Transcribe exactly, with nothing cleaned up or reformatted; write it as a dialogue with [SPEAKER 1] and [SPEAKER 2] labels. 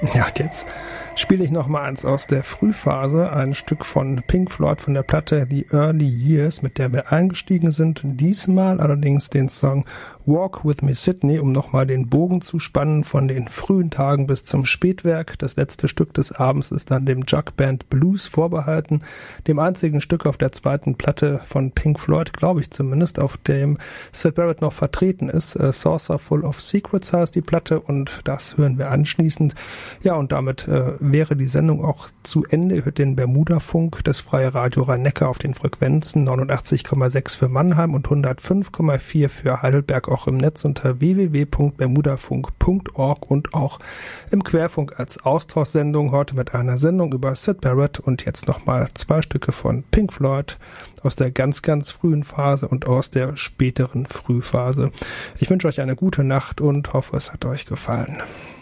[SPEAKER 1] Ja, und jetzt spiele ich noch mal eins aus der Frühphase, ein Stück von Pink Floyd von der Platte The Early Years, mit der wir eingestiegen sind. Diesmal allerdings den Song Walk With Me Sydney, um nochmal den Bogen zu spannen von den frühen Tagen bis zum Spätwerk. Das letzte Stück des Abends ist dann dem Jugband Blues vorbehalten, dem einzigen Stück auf der zweiten Platte von Pink Floyd, glaube ich zumindest, auf dem Syd Barrett noch vertreten ist. A Saucer Full of Secrets heißt die Platte, und das hören wir anschließend. Ja, und damit äh, wäre die Sendung auch zu Ende. Ihr hört den Bermuda-Funk, das freie Radio Rhein-Neckar auf den Frequenzen neunundachtzig Komma sechs für Mannheim und hundertfünf Komma vier für Heidelberg, auch im Netz unter w w w punkt bermudafunk punkt org und auch im Querfunk als Austauschsendung. Heute mit einer Sendung über Syd Barrett und jetzt nochmal zwei Stücke von Pink Floyd aus der ganz, ganz frühen Phase und aus der späteren Frühphase. Ich wünsche euch eine gute Nacht und hoffe, es hat euch gefallen.